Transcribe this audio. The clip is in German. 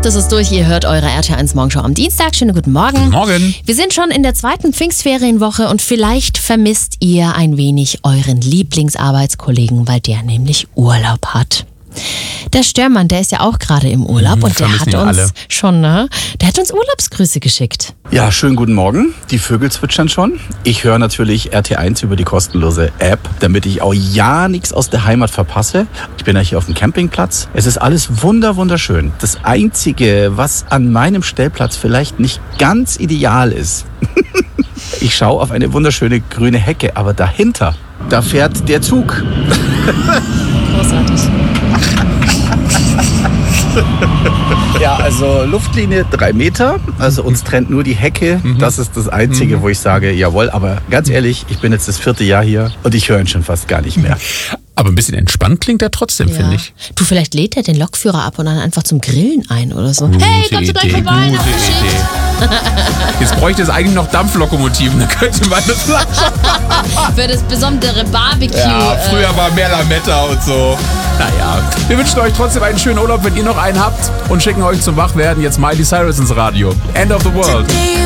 ist es durch. Ihr hört eure RTL1 Morgenshow am Dienstag. Schönen guten Morgen. Morgen. Wir sind schon in der zweiten Pfingstferienwoche und vielleicht vermisst ihr ein wenig euren Lieblingsarbeitskollegen, weil der nämlich Urlaub hat. Der Störmann, der ist ja auch gerade im Urlaub und der hat uns der hat uns Urlaubsgrüße geschickt. Ja, schönen guten Morgen. Die Vögel zwitschern schon. Ich höre natürlich RT1 über die kostenlose App, damit ich auch ja nichts aus der Heimat verpasse. Ich bin ja hier auf dem Campingplatz. Es ist alles wunderschön. Das Einzige, was an meinem Stellplatz vielleicht nicht ganz ideal ist, ich schaue auf eine wunderschöne grüne Hecke, aber dahinter, da fährt der Zug. Großartig. Ja, also Luftlinie 3 Meter, also uns trennt nur die Hecke. Das ist das Einzige, wo ich sage, jawohl, aber ganz ehrlich, ich bin jetzt das 4. Jahr hier und ich höre ihn schon fast gar nicht mehr. Aber ein bisschen entspannt klingt er trotzdem, finde ich. Du, vielleicht lädt er den Lokführer ab und dann einfach zum Grillen ein oder so. Hey, kommst du gleich vorbei? Gute Idee. Jetzt bräuchte es eigentlich noch Dampflokomotiven, da könnte man das Für das besondere Barbecue. Ja, früher war mehr Lametta und so. Naja, wir wünschen euch trotzdem einen schönen Urlaub, wenn ihr noch einen habt und schicken euch zum Wachwerden jetzt Miley Cyrus ins Radio. End of the World.